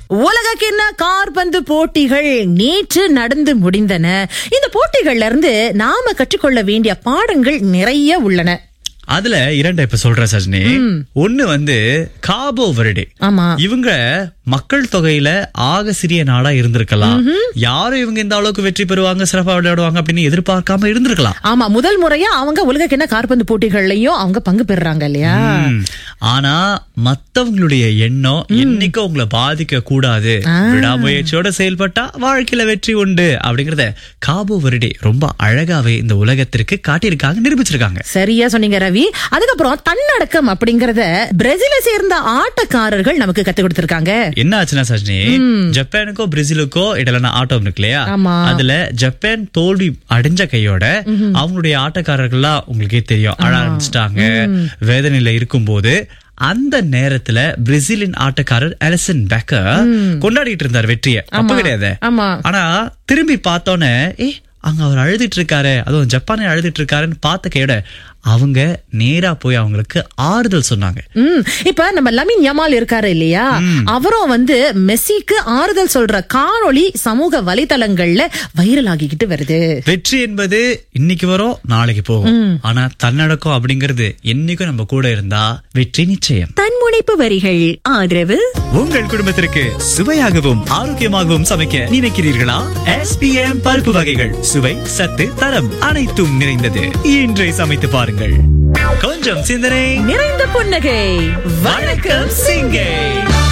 உலகக்கிண்ண காற்பந்து போட்டிகள் நேற்று நடந்து முடிந்தன. இந்த போட்டிகள்ல இருந்து நாம கற்றுக்கொள்ள வேண்டிய பாடங்கள் நிறைய உள்ளன. அதுல இரண்டு இப்ப சொல்றேன் சஜினி. ஒண்ணு காபோ வெர்டே. ஆமா, இவங்க மக்கள் தொகையில ஆக சிறிய நாடா இருந்திருக்கலாம். யாரும் இவங்க இந்த அளவுக்கு வெற்றி பெறுவாங்க, சிறப்பா விளையாடுவாங்க அப்படின்னு எதிர்பார்க்காம இருந்திருக்கலாம். ஆமா, முதல் முறையா அவங்க உலகக்கிண்ண காற்பந்து போட்டிகள்லயும் அவங்க பங்கு பெறாங்க இல்லையா? ஆனா மத்தவங்களுடைய எண்ணம் என்னைக்கும் உங்களை பாதிக்க கூடாது, விடாமுயற்சியோட செயல்பட்டா வாழ்க்கையில வெற்றி உண்டு அப்படிங்கறத காபோ வெர்டே ரொம்ப அழகாவே இந்த உலகத்திற்கு காட்டியிருக்காங்க, நிரூபிச்சிருக்காங்க. சரியா சொன்னீங்க ரவி. அதுக்கப்புறம் தன்னடக்கம் அப்படிங்கறத பிரேசிலை சேர்ந்த ஆட்டக்காரர்கள் நமக்கு கத்து கொடுத்திருக்காங்க. என்ன ஆச்சுன்னா சஜினி, ஜப்பானுக்கோ பிரேசிலுக்கோ இடையிலான ஆட்டம் இருக்கு இல்லையா? அதுல ஜப்பான் தோல்வி அடைஞ்ச கையோட அவங்களுடைய ஆட்டக்காரர்கள்லாம் உங்களுக்கே தெரியும் அழ ஆரம்பிச்சிட்டாங்க. வேதனையில இருக்கும் போது அந்த நேரத்துல பிரேசிலின் ஆட்டக்காரர் அலிசன் பெக்கர் கொண்டாடிட்டு இருந்தார் வெற்றியை. அப்ப கிடையாது. ஆனா திரும்பி பார்த்தோன்னே அங்க அவர் அழுதுட்டு இருக்காரு, அதுவும் ஜப்பானை அழுதுட்டு இருக்காருன்னு பார்த்த கையோட அவங்க நேரா போய் அவங்களுக்கு ஆறுதல் சொன்னாங்க. இப்ப நம்ம லமின் யமால் இருக்காரு இல்லையா, அவரும் மெஸ்ஸிக்கு ஆறுதல் சொல்ற காணொளி சமூக வலைதளங்கள்ல வைரல் ஆகிக்கிட்டு வருது. வெற்றி என்பது இன்னைக்கு வரும் நாளைக்கு போகும், ஆனா தன்னடக்கம் அப்படிங்கிறது என்னைக்கும் நம்ம கூட இருந்தா வெற்றி நிச்சயம். தன்முனைப்பு வரிகள் ஆதரவு. உங்கள் குடும்பத்திற்கு சுவையாகவும் ஆரோக்கியமாகவும் சமைக்க நினைக்கிறீர்களா? SPM பருப்பு வகைகள் சுவை, சத்து, தரம் அனைத்தும் நிறைந்தது. இன்றை சமைத்து பாருங்கள். கொஞ்சம் சிந்தனை, நிறைந்த புன்னகை. வணக்கம் சிங்கை.